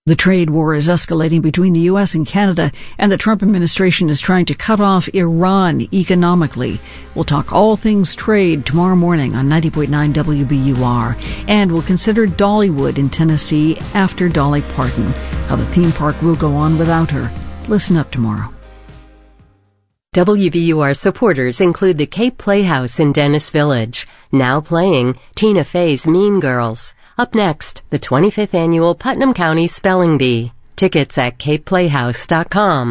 The trade war is escalating between the U.S. and Canada, and the Trump administration is trying to cut off Iran economically. We'll talk all things trade tomorrow morning on 90.9 WBUR, and we'll consider Dollywood in Tennessee after Dolly Parton, how the theme park will go on without her. Listen up tomorrow. WBUR supporters include the Cape Playhouse in Dennis Village, now playing Tina Fey's Mean Girls. Up next, the 25th Annual Putnam County Spelling Bee. Tickets at capeplayhouse.com.